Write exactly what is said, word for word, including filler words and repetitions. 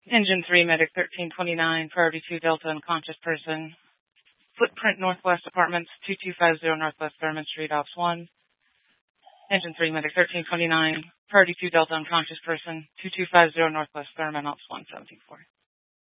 Engine three, Medic thirteen twenty-nine, Priority two, Delta, unconscious person. Footprint Northwest Apartments, two two five zero Northwest Thurman Street, Ops one. Engine three, Medic thirteen twenty-nine, Priority two, Delta, unconscious person, two two five zero Northwest Thurman, Ops one seventy-four.